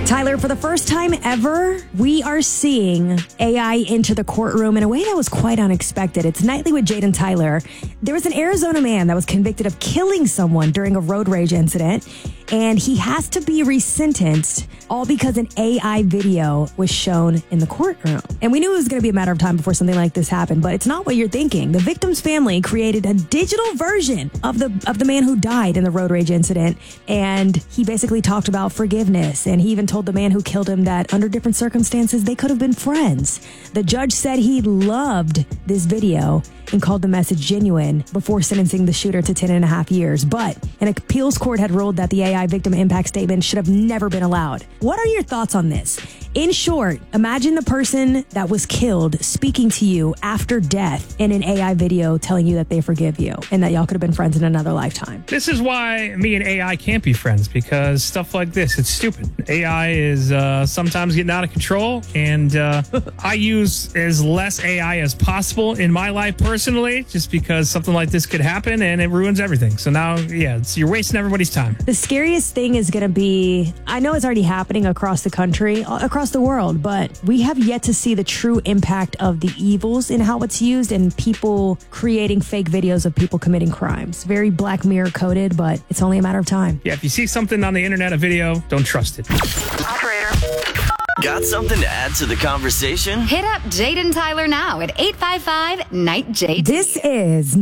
Tyler, for the first time ever, we are seeing AI enter the courtroom in a way that was quite unexpected. It's Nightly with Jade and Tyler. There was an Arizona man that was convicted of killing someone during a road rage incident, and he has to be resentenced, all because an AI video was shown in the courtroom. And we knew it was going to be a matter of time before something like this happened, but it's not what you're thinking. The victim's family created a digital version of the man who died in the road rage incident, and he basically talked about forgiveness, and he even told the man who killed him that under different circumstances, they could have been friends. The judge said he loved this video and called the message genuine before sentencing the shooter to 10.5 years. But an appeals court had ruled that the AI victim impact statement should have never been allowed. What are your thoughts on this? In short, imagine the person that was killed speaking to you after death in an AI video telling you that they forgive you and that y'all could have been friends in another lifetime. This is why me and AI can't be friends, because stuff like this, it's stupid. AI is sometimes getting out of control, and I use as less AI as possible in my life personally, just because something like this could happen and it ruins everything. So now, you're wasting everybody's time. The scariest thing is going to be, I know it's already happening across the country, across the world, but we have yet to see the true impact of the evils in how it's used and people creating fake videos of people committing crimes. Very Black Mirror coded, but it's only a matter of time. Yeah, if you see something on the internet, a video, don't trust it. Operator. Got something to add to the conversation? Hit up Jade and Tyler now at 855-NIGHT-JD. This is